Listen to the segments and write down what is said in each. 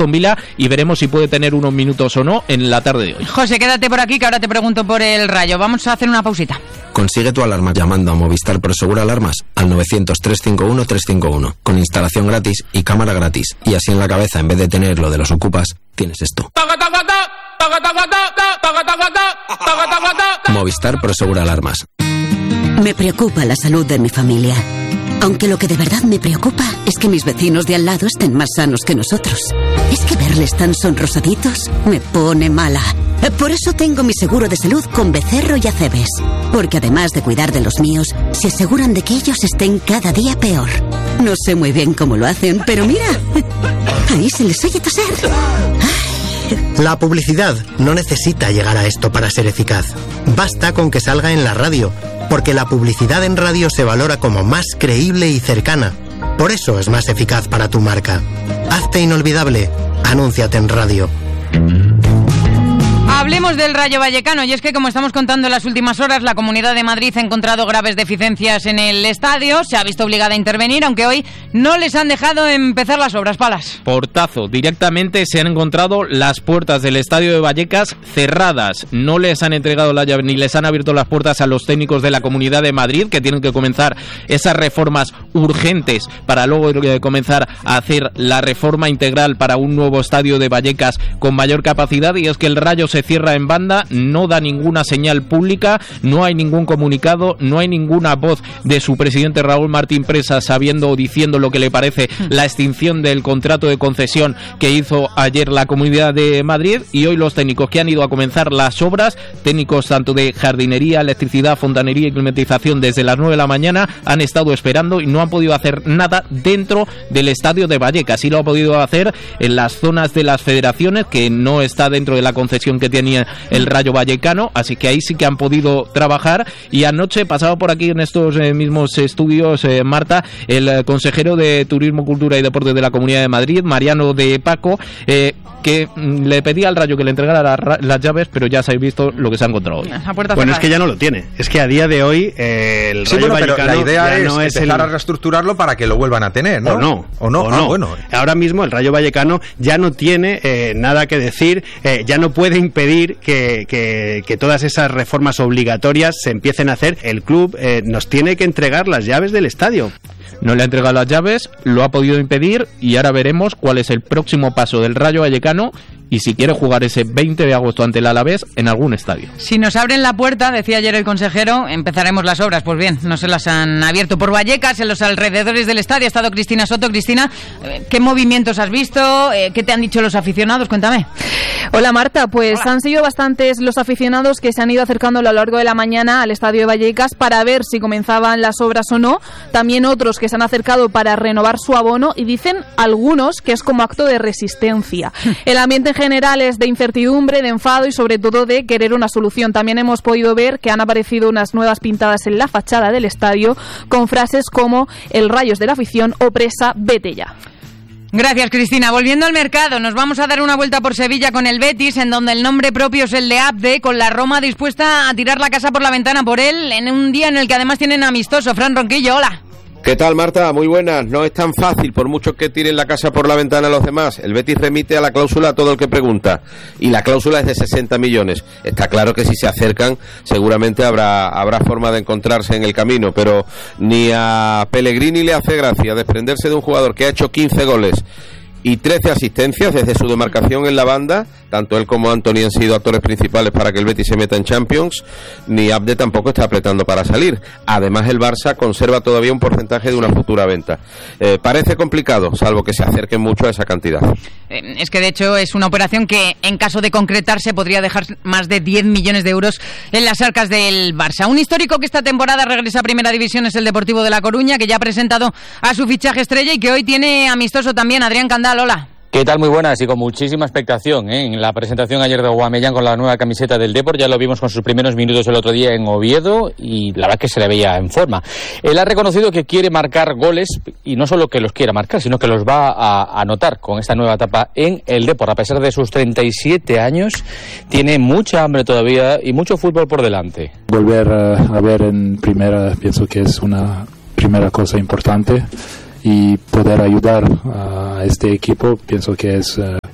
Aston Villa y veremos si puede tener unos minutos o no en la tarde de hoy. José, quédate por aquí que ahora te pregunto por el Rayo. Vamos a hacer una pausita. Consigue tu alarma llamando a Movistar Prosegur Alarmas al 900-351-351 con instalación gratis y cámara gratis. Y así en la cabeza, en vez de tener lo de los ocupas, tienes esto. Movistar Prosegur Alarmas. Me preocupa la salud de mi familia. Aunque lo que de verdad me preocupa es que mis vecinos de al lado estén más sanos que nosotros. Es que verles tan sonrosaditos me pone mala. Por eso tengo mi seguro de salud con Becerro y Acebes. Porque además de cuidar de los míos, se aseguran de que ellos estén cada día peor. No sé muy bien cómo lo hacen, pero mira, ahí se les oye toser. La publicidad no necesita llegar a esto para ser eficaz. Basta con que salga en la radio, porque la publicidad en radio se valora como más creíble y cercana. Por eso es más eficaz para tu marca. Hazte inolvidable. Anúnciate en radio. Hablemos del Rayo Vallecano, y es que, como estamos contando en las últimas horas, la Comunidad de Madrid ha encontrado graves deficiencias en el estadio, se ha visto obligada a intervenir, aunque hoy no les han dejado empezar las obras. Palas. Portazo, directamente se han encontrado las puertas del estadio de Vallecas cerradas, no les han entregado la llave ni les han abierto las puertas a los técnicos de la Comunidad de Madrid, que tienen que comenzar esas reformas urgentes para luego comenzar a hacer la reforma integral para un nuevo estadio de Vallecas con mayor capacidad. Y es que el Rayo se cierra en banda, no da ninguna señal pública, no hay ningún comunicado, no hay ninguna voz de su presidente Raúl Martín Presas sabiendo o diciendo lo que le parece la extinción del contrato de concesión que hizo ayer la Comunidad de Madrid. Y hoy los técnicos que han ido a comenzar las obras, técnicos tanto de jardinería, electricidad, fontanería y climatización, desde las 9 de la mañana han estado esperando y no han podido hacer nada dentro del estadio de Vallecas. Sí lo ha podido hacer en las zonas de las federaciones, que no está dentro de la concesión que tenía el Rayo Vallecano, así que ahí sí que han podido trabajar. Y anoche pasaba por aquí en estos mismos estudios, Marta, el consejero de Turismo, Cultura y Deportes de la Comunidad de Madrid, Mariano de Paco, que le pedía al Rayo que le entregara las llaves, pero ya se habéis visto lo que se ha encontrado hoy. Bueno, es que ya no lo tiene. Es que a día de hoy el Rayo Vallecano, la idea es no empezar a reestructurarlo para que lo vuelvan a tener, ¿no? ¿O no? Bueno. Ahora mismo el Rayo Vallecano ya no tiene nada que decir, ya no puede impedir que todas esas reformas obligatorias se empiecen a hacer. El club nos tiene que entregar las llaves del estadio. No le ha entregado las llaves, lo ha podido impedir, y ahora veremos cuál es el próximo paso del Rayo Vallecano y si quiere jugar ese 20 de agosto ante el Alavés en algún estadio. Si nos abren la puerta, decía ayer el consejero, empezaremos las obras. Pues bien, no se las han abierto. Por Vallecas, en los alrededores del estadio, ha estado Cristina Soto. Cristina, ¿qué movimientos has visto? ¿Qué te han dicho los aficionados? Cuéntame. Hola Marta, pues han sido bastantes los aficionados que se han ido acercando a lo largo de la mañana al estadio de Vallecas para ver si comenzaban las obras o no. También otros que se han acercado para renovar su abono, y dicen algunos que es como acto de resistencia. El ambiente en general es de incertidumbre, de enfado y sobre todo de querer una solución. También hemos podido ver que han aparecido unas nuevas pintadas en la fachada del estadio con frases como "el Rayo es de la afición" o "presa, vete ya". Gracias, Cristina. Volviendo al mercado, nos vamos a dar una vuelta por Sevilla con el Betis, en donde el nombre propio es el de Abde, con la Roma dispuesta a tirar la casa por la ventana por él, en un día en el que además tienen amistoso. Fran Ronquillo, hola. ¿Qué tal, Marta? Muy buenas. No es tan fácil, por mucho que tiren la casa por la ventana a los demás. El Betis remite a la cláusula a todo el que pregunta, y la cláusula es de 60 millones. Está claro que si se acercan, seguramente habrá forma de encontrarse en el camino, pero ni a Pellegrini le hace gracia desprenderse de un jugador que ha hecho 15 goles y 13 asistencias desde su demarcación en la banda. Tanto él como Antony han sido actores principales para que el Betis se meta en Champions. Ni Abde tampoco está apretando para salir. Además, el Barça conserva todavía un porcentaje de una futura venta. Parece complicado, salvo que se acerquen mucho a esa cantidad. Es que de hecho es una operación que, en caso de concretarse, podría dejar más de 10 millones de euros en las arcas del Barça. Un histórico que esta temporada regresa a Primera División es el Deportivo de La Coruña, que ya ha presentado a su fichaje estrella y que hoy tiene amistoso también. Adrián Candal, hola. ¿Qué tal? Muy buenas, y con muchísima expectación, en la presentación ayer de Aubameyang con la nueva camiseta del Depor. Ya lo vimos con sus primeros minutos el otro día en Oviedo y la verdad que se le veía en forma. Él ha reconocido que quiere marcar goles, y no solo que los quiera marcar, sino que los va a anotar con esta nueva etapa en el Depor. A pesar de sus 37 años, tiene mucha hambre todavía y mucho fútbol por delante. Volver a ver en primera, pienso que es una primera cosa importante. Y poder ayudar a este equipo, pienso que es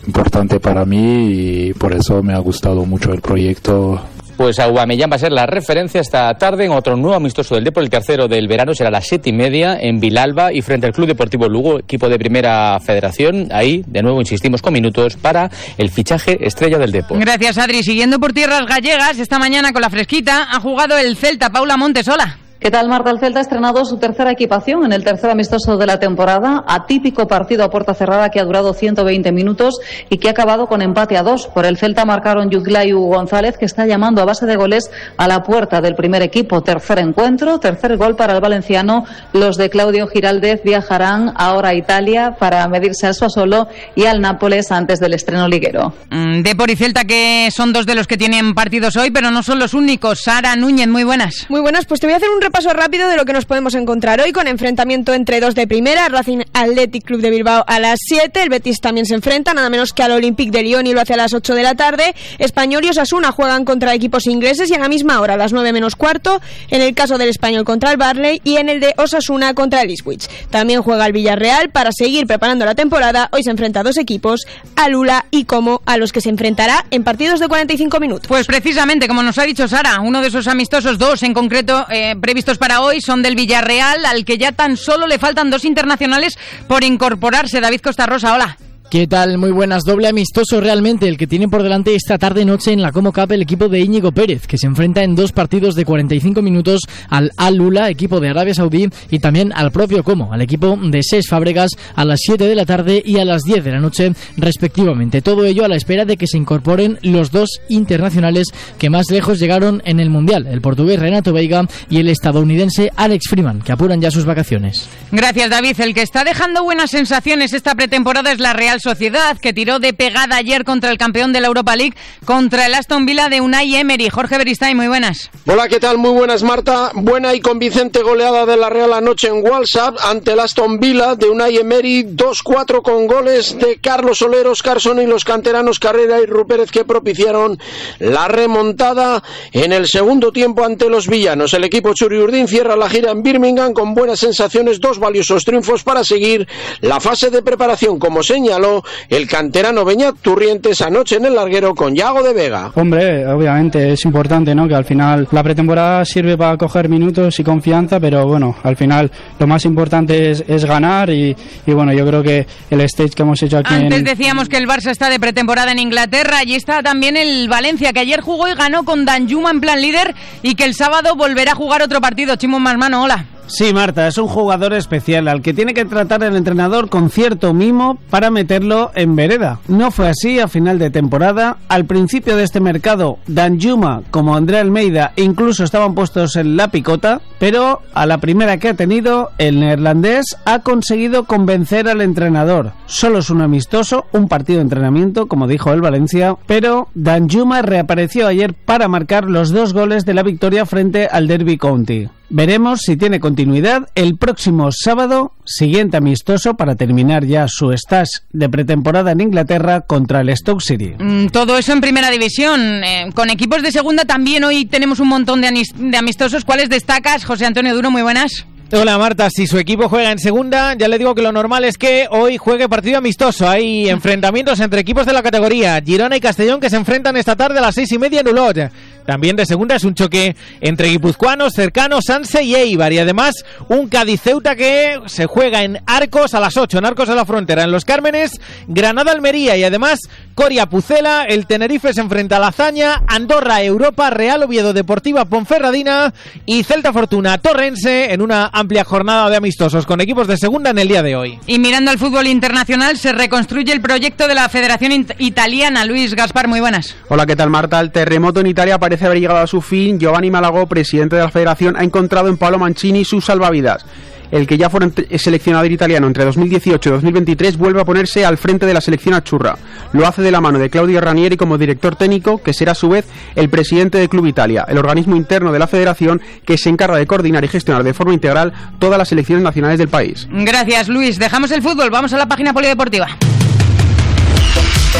importante para mí y por eso me ha gustado mucho el proyecto. Pues Aubameyang va a ser la referencia esta tarde en otro nuevo amistoso del Depor, el tercero del verano, será a las 7:30 en Vilalba y frente al Club Deportivo Lugo, equipo de Primera Federación. Ahí, de nuevo, insistimos con minutos para el fichaje estrella del Depor. Gracias, Adri. Siguiendo por tierras gallegas, esta mañana con la fresquita ha jugado el Celta. Paula Montes, hola. ¿Qué tal, Marta? El Celta ha estrenado su tercera equipación en el tercer amistoso de la temporada, atípico partido a puerta cerrada que ha durado 120 minutos y que ha acabado con empate a 2. Por el Celta marcaron Yugla y Hugo González, que está llamando a base de goles a la puerta del primer equipo. Tercer encuentro, tercer gol para el valenciano. Los de Claudio Giraldez viajarán ahora a Italia para medirse al Sassuolo y al Nápoles antes del estreno liguero. Depor y Celta, que son dos de los que tienen partidos hoy, pero no son los únicos. Sara Núñez, muy buenas. Muy buenas, pues te voy a hacer un repaso rápido de lo que nos podemos encontrar hoy, con enfrentamiento entre dos de primera, Racing Athletic Club de Bilbao a las 7, el Betis también se enfrenta, nada menos que al Olympique de Lyon, y lo hace a las 8 de la tarde, Español y Osasuna juegan contra equipos ingleses y a la misma hora, a las 9 menos cuarto, en el caso del Español contra el Burnley y en el de Osasuna contra el Ipswich. También juega el Villarreal para seguir preparando la temporada, hoy se enfrenta a dos equipos, al Ula y Como, a los que se enfrentará en partidos de 45 minutos. Pues precisamente, como nos ha dicho Sara, uno de esos amistosos, dos en concreto, previstos para hoy, son del Villarreal, al que ya tan solo le faltan dos internacionales por incorporarse. David Costa Rosa, hola. ¿Qué tal? Muy buenas. Doble amistoso realmente el que tiene por delante esta tarde-noche en la Como Cup el equipo de Íñigo Pérez, que se enfrenta en dos partidos de 45 minutos al Al-Ula, equipo de Arabia Saudí, y también al propio Como, al equipo de Cesc Fábregas, a las 7 de la tarde y a las 10 de la noche respectivamente. Todo ello a la espera de que se incorporen los dos internacionales que más lejos llegaron en el Mundial, el portugués Renato Veiga y el estadounidense Alex Freeman, que apuran ya sus vacaciones. Gracias, David. El que está dejando buenas sensaciones esta pretemporada es la Real Sociedad, que tiró de pegada ayer contra el campeón de la Europa League, contra el Aston Villa de Unai Emery. Jorge Beristain, muy buenas. Hola, ¿qué tal? Muy buenas, Marta. Buena y convincente goleada de la Real anoche en Walsall ante el Aston Villa de Unai Emery, 2-4 con goles de Carlos Soler, Oscarson y los canteranos Carrera y Rupérez, que propiciaron la remontada en el segundo tiempo ante los villanos. El equipo Churiurdín cierra la gira en Birmingham con buenas sensaciones, dos valiosos triunfos para seguir la fase de preparación, como señaló el canterano Beñat Turrientes anoche en el larguero con Yago de Vega. Hombre, obviamente es importante, ¿no?, que al final la pretemporada sirve para coger minutos y confianza, pero bueno, al final lo más importante es ganar y bueno, yo creo que el stage que hemos hecho aquí Antes decíamos que el Barça está de pretemporada en Inglaterra, y está también el Valencia, que ayer jugó y ganó con Danjuma en plan líder, y que el sábado volverá a jugar otro partido. Chimo Marmano, hola. Sí, Marta, es un jugador especial al que tiene que tratar el entrenador con cierto mimo para meterlo en vereda. No fue así a final de temporada. Al principio de este mercado, Danjuma como André Almeida incluso estaban puestos en la picota, pero a la primera que ha tenido, el neerlandés ha conseguido convencer al entrenador. Solo es un amistoso, un partido de entrenamiento, como dijo el Valencia, pero Danjuma reapareció ayer para marcar los dos goles de la victoria frente al Derby County. Veremos si tiene continuidad el próximo sábado, siguiente amistoso para terminar ya su stage de pretemporada en Inglaterra contra el Stoke City. Todo eso en primera división. Con equipos de segunda también hoy tenemos un montón de amistosos. ¿Cuáles destacas? José Antonio Duro, muy buenas. Hola, Marta, si su equipo juega en segunda, ya le digo que lo normal es que hoy juegue partido amistoso. Hay enfrentamientos entre equipos de la categoría, Girona y Castellón, que se enfrentan esta tarde a las 6:30 en Olot. También de segunda es un choque entre guipuzcoanos, cercanos, Sanse y Eibar. Y además un Cádiz-Ceuta que se juega en Arcos a las 8, en Arcos de la Frontera. En Los Cármenes, Granada-Almería. Y además Coria-Pucela, el Tenerife se enfrenta a la Hazaña, Andorra-Europa, Real Oviedo Deportiva-Ponferradina y Celta-Fortuna Torrense, en una amplia jornada de amistosos con equipos de segunda en el día de hoy. Y mirando al fútbol internacional, se reconstruye el proyecto de la Federación Italiana. Luis Gaspar, muy buenas. Hola, ¿qué tal, Marta? El terremoto en Italia parece haber llegado a su fin. Giovanni Malagò, presidente de la Federación, ha encontrado en Paolo Mancini su salvavidas. El que ya fuera seleccionador italiano entre 2018 y 2023 vuelve a ponerse al frente de la selección azzurra. Lo hace de la mano de Claudio Ranieri como director técnico, que será a su vez el presidente de Club Italia, el organismo interno de la federación que se encarga de coordinar y gestionar de forma integral todas las selecciones nacionales del país. Gracias, Luis. Dejamos el fútbol, vamos a la página polideportiva. Que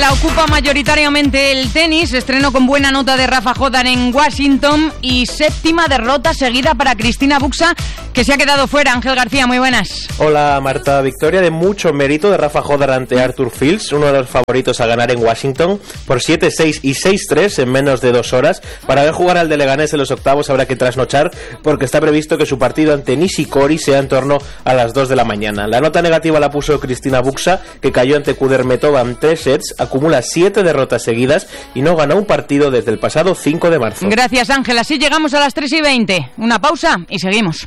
la ocupa mayoritariamente el tenis. Estreno con buena nota de Rafa Jodar en Washington y 7ª derrota seguida para Cristina Buxa, que se ha quedado fuera. Ángel García, muy buenas. Hola Marta, victoria de mucho mérito de Rafa Jodar ante Arthur Fields, uno de los favoritos a ganar en Washington, por 7-6 y 6-3 en menos de 2 horas. Para ver jugar al de Leganés en los octavos habrá que trasnochar, porque está previsto que su partido ante Nishikori sea en torno a las 2 de la mañana. La nota negativa la puso Cristina Buxa, que cayó ante Kudermetova en 3 sets, acumula 7 derrotas seguidas y no ganó un partido desde el pasado 5 de marzo. Gracias, Ángel. Así llegamos a las 3:20. Una pausa y seguimos.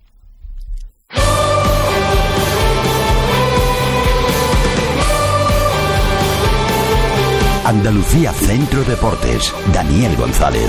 Andalucía Centro Deportes, Daniel González.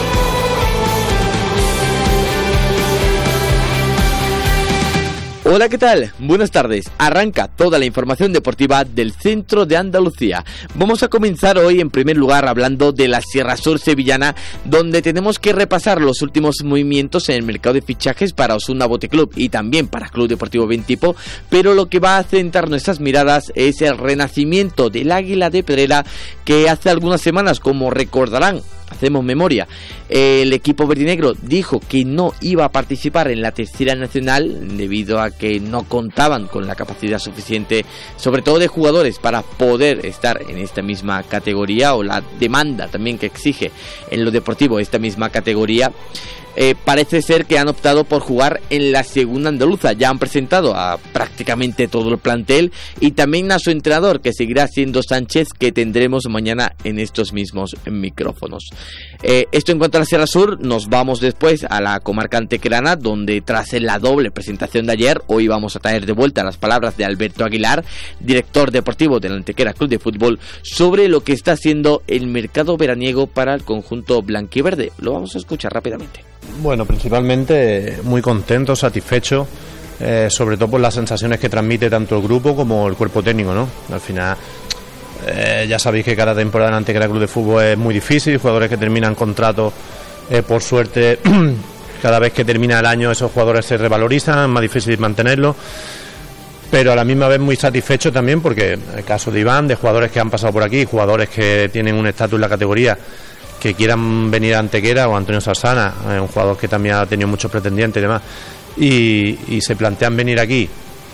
Hola, ¿qué tal? Buenas tardes. Arranca toda la información deportiva del centro de Andalucía. Vamos a comenzar hoy en primer lugar hablando de la Sierra Sur sevillana, donde tenemos que repasar los últimos movimientos en el mercado de fichajes para Osuna Bote Club y también para Club Deportivo Ventipo, pero lo que va a centrar nuestras miradas es el renacimiento del Águila de Pedrera, que hace algunas semanas, como recordarán, hacemos memoria, el equipo verdinegro dijo que no iba a participar en la tercera nacional debido a que no contaban con la capacidad suficiente, sobre todo de jugadores, para poder estar en esta misma categoría, o la demanda también que exige en lo deportivo esta misma categoría. Parece ser que han optado por jugar en la segunda andaluza. Ya han presentado a prácticamente todo el plantel y también a su entrenador, que seguirá siendo Sánchez, que tendremos mañana en estos mismos micrófonos. Esto en cuanto a la Sierra Sur. Nos vamos después a la comarca antequerana, donde tras la doble presentación de ayer, hoy vamos a traer de vuelta las palabras de Alberto Aguilar, director deportivo del Antequera Club de Fútbol, sobre lo que está haciendo el mercado veraniego para el conjunto blanquiverde. Lo vamos a escuchar rápidamente. Bueno, principalmente muy contento, satisfecho, sobre todo por las sensaciones que transmite tanto el grupo como el cuerpo técnico, ¿no? Al final, ya sabéis que cada temporada en Antequera Club de Fútbol es muy difícil, jugadores que terminan contratos, por suerte, cada vez que termina el año esos jugadores se revalorizan, es más difícil mantenerlos, pero a la misma vez muy satisfecho también porque el caso de Iván, de jugadores que han pasado por aquí, jugadores que tienen un estatus en la categoría, que quieran venir a Antequera, o Antonio Sarsana, un jugador que también ha tenido muchos pretendientes y demás, y se plantean venir aquí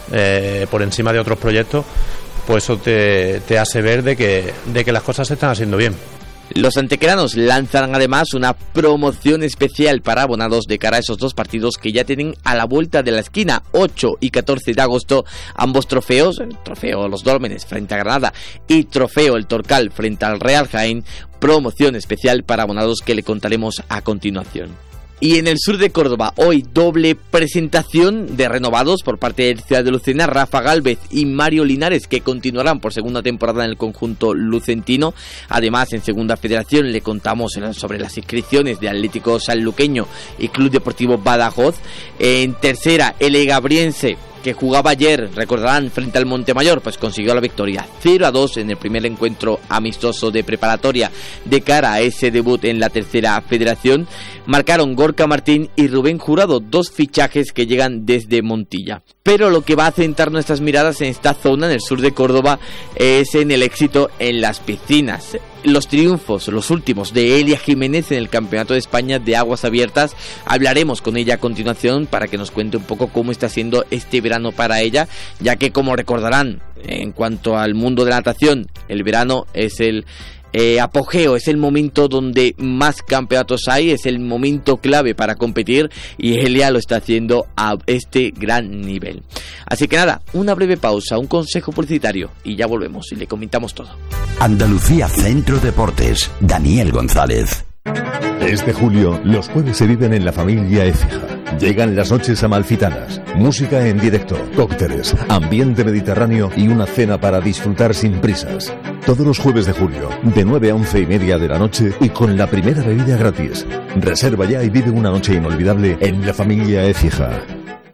por encima de otros proyectos, pues eso te hace ver de que las cosas se están haciendo bien. Los antequeranos lanzarán además una promoción especial para abonados de cara a esos dos partidos que ya tienen a la vuelta de la esquina, 8 y 14 de agosto, ambos trofeos, el trofeo Los Dólmenes frente a Granada y trofeo El Torcal frente al Real Jaén, promoción especial para abonados que le contaremos a continuación. Y en el sur de Córdoba, hoy doble presentación de renovados por parte del Ciudad de Lucena, Rafa Gálvez y Mario Linares, que continuarán por segunda temporada en el conjunto lucentino. Además, en segunda federación le contamos sobre las inscripciones de Atlético Sanluqueño y Club Deportivo Badajoz. En tercera, el Egabriense, que jugaba ayer, recordarán, frente al Montemayor, pues consiguió la victoria 0-2 en el primer encuentro amistoso de preparatoria de cara a ese debut en la tercera federación. Marcaron Gorka Martín y Rubén Jurado, dos fichajes que llegan desde Montilla. Pero lo que va a centrar nuestras miradas en esta zona, en el sur de Córdoba, es en el éxito en las piscinas. Los triunfos, los últimos, de Elia Jiménez en el Campeonato de España de Aguas Abiertas. Hablaremos con ella a continuación para que nos cuente un poco cómo está siendo este verano para ella, ya que, como recordarán, en cuanto al mundo de la natación, el verano es el apogeo, es el momento donde más campeonatos hay, es el momento clave para competir, y Elia lo está haciendo a este gran nivel. Así que nada, una breve pausa, un consejo publicitario y ya volvemos y le comentamos todo. Andalucía Centro Deportes, Daniel González. Este julio, los jueves se viven en la familia Écija. Llegan las noches amalfitanas, música en directo, cócteles, ambiente mediterráneo y una cena para disfrutar sin prisas. Todos los jueves de julio, de 9 a 11:30 de la noche y con la primera bebida gratis. Reserva ya y vive una noche inolvidable en la familia Écija.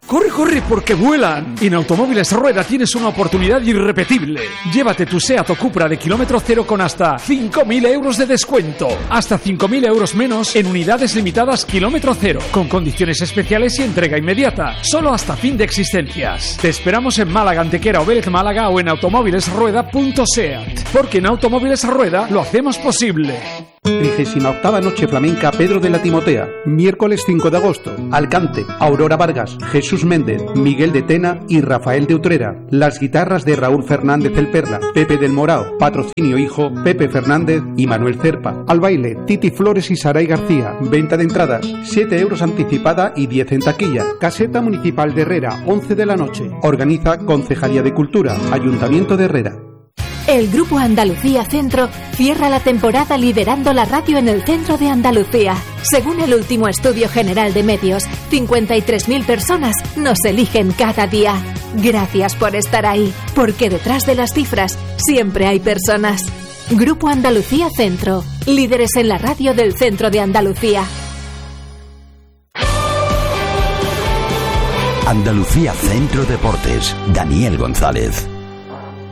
¡Corre, corre, porque vuelan! En Automóviles Rueda tienes una oportunidad irrepetible. Llévate tu Seat o Cupra de kilómetro cero con hasta 5.000 euros de descuento. Hasta 5.000 euros menos en unidades limitadas kilómetro cero, con condiciones especiales y entrega inmediata. Solo hasta fin de existencias. Te esperamos en Málaga, Antequera o Vélez Málaga o en automóvilesrueda.seat. Porque en Automóviles Rueda lo hacemos posible. 38ª Noche Flamenca Pedro de la Timotea, miércoles 5 de agosto. Alcante, Aurora Vargas, Jesús Méndez, Miguel de Tena y Rafael de Utrera. Las guitarras de Raúl Fernández El Perla, Pepe del Morao, patrocinio hijo Pepe Fernández y Manuel Cerpa. Al baile, Titi Flores y Saray García. Venta de entradas, 7 euros anticipada y 10 en taquilla. Caseta Municipal de Herrera, 11 de la noche. Organiza Concejalía de Cultura, Ayuntamiento de Herrera. El Grupo Andalucía Centro cierra la temporada liderando la radio en el centro de Andalucía. Según el último estudio general de medios, 53.000 personas nos eligen cada día. Gracias por estar ahí, porque detrás de las cifras siempre hay personas. Grupo Andalucía Centro, líderes en la radio del centro de Andalucía. Andalucía Centro Deportes, Daniel González.